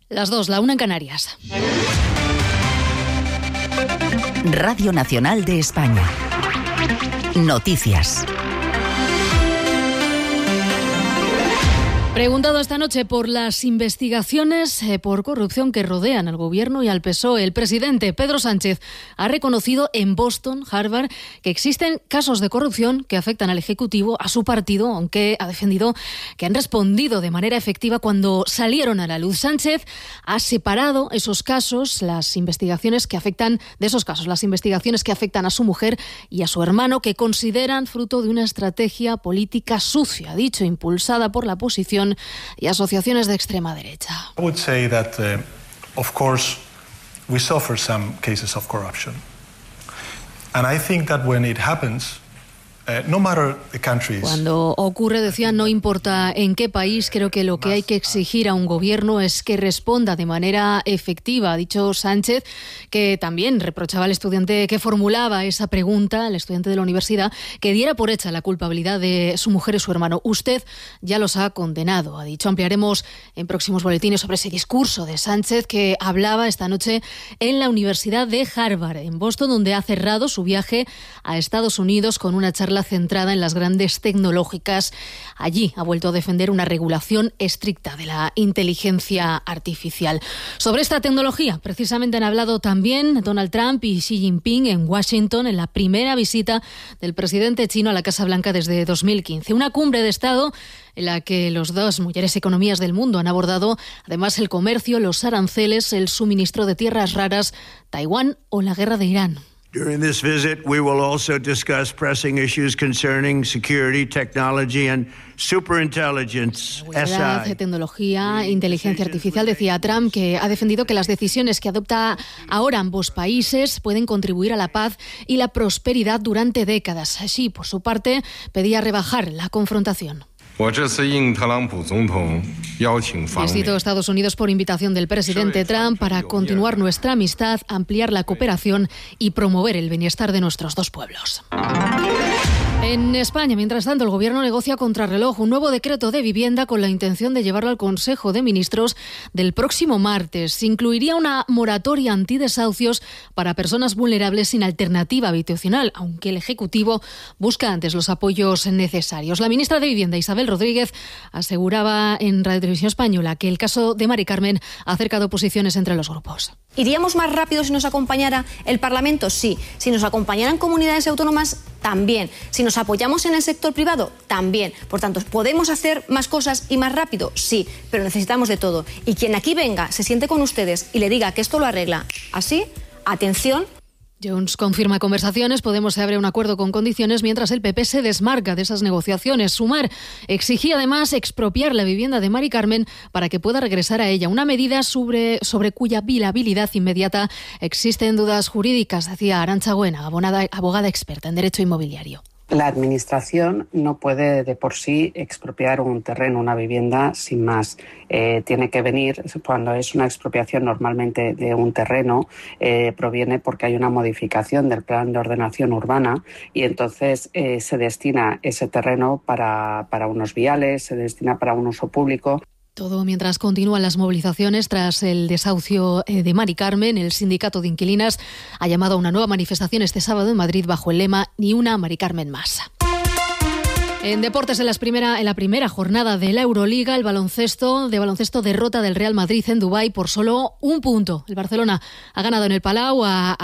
Las 2, la 1 en Canarias. Radio Nacional de España. Noticias. Preguntado esta noche por las investigaciones por corrupción que rodean al Gobierno y al PSOE, el presidente Pedro Sánchez ha reconocido en Boston, Harvard, que existen casos de corrupción que afectan al Ejecutivo, a su partido, aunque ha defendido que han respondido de manera efectiva cuando salieron a la luz. Sánchez ha separado esos casos, las investigaciones que afectan a su mujer y a su hermano, que consideran fruto de una estrategia política sucia, ha dicho, impulsada por la oposición y asociaciones de extrema derecha. I would say that, of course, we suffer some cases of corruption. And I think that when it happens, no matter the countries. Cuando ocurre, decía, no importa en qué país, creo que lo que hay que exigir a un gobierno es que responda de manera efectiva. Ha dicho Sánchez, que también reprochaba al estudiante que formulaba esa pregunta, al estudiante de la universidad, que diera por hecha la culpabilidad de su mujer y su hermano. Usted ya los ha condenado, ha dicho. Ampliaremos en próximos boletines sobre ese discurso de Sánchez, que hablaba esta noche en la Universidad de Harvard, en Boston, donde ha cerrado su viaje a Estados Unidos con una charla centrada en las grandes tecnológicas. Allí ha vuelto a defender una regulación estricta de la inteligencia artificial. Sobre esta tecnología, precisamente han hablado también Donald Trump y Xi Jinping en Washington, en la primera visita del presidente chino a la Casa Blanca desde 2015. Una cumbre de Estado en la que las dos mayores economías del mundo han abordado además el comercio, los aranceles, el suministro de tierras raras, Taiwán o la guerra de Irán. During this visit, we will also discuss pressing issues concerning security, technology and superintelligence. Seguridad, tecnología, inteligencia artificial. Decía Trump que ha defendido que las decisiones que adopta ahora ambos países pueden contribuir a la paz y la prosperidad durante décadas. Xi, por su parte, pedía rebajar la confrontación. Visito a Estados Unidos por invitación del presidente Trump para continuar nuestra amistad, ampliar la cooperación y promover el bienestar de nuestros dos pueblos. En España, mientras tanto, el Gobierno negocia a contrarreloj un nuevo decreto de vivienda con la intención de llevarlo al Consejo de Ministros del próximo martes. Incluiría una moratoria antidesahucios para personas vulnerables sin alternativa habitacional, aunque el Ejecutivo busca antes los apoyos necesarios. La ministra de Vivienda, Isabel Rodríguez, aseguraba en Radio Televisión Española que el caso de Mari Carmen ha acercado posiciones entre los grupos. ¿Iríamos más rápido si nos acompañara el Parlamento? Sí. Si nos acompañaran comunidades autónomas, también. Si nos apoyamos en el sector privado, también. Por tanto, ¿podemos hacer más cosas y más rápido? Sí, pero necesitamos de todo. Y quien aquí venga, se siente con ustedes y le diga que esto lo arregla así, atención. Junts confirma conversaciones, Podemos se abre un acuerdo con condiciones, mientras el PP se desmarca de esas negociaciones. Sumar exigía además expropiar la vivienda de Mari Carmen para que pueda regresar a ella, una medida sobre cuya viabilidad inmediata existen dudas jurídicas, decía Arantxa Buena, abogada experta en derecho inmobiliario. La Administración no puede de por sí expropiar un terreno, una vivienda, sin más. Tiene que venir, cuando es una expropiación normalmente de un terreno, proviene porque hay una modificación del plan de ordenación urbana y entonces se destina ese terreno para unos viales, se destina para un uso público. Todo mientras continúan las movilizaciones tras el desahucio de Mari Carmen. El sindicato de inquilinas ha llamado a una nueva manifestación este sábado en Madrid bajo el lema "Ni una Mari Carmen más". En deportes, en la primera jornada de la Euroliga, el baloncesto derrota del Real Madrid en Dubái por solo un punto. El Barcelona ha ganado en el Palau a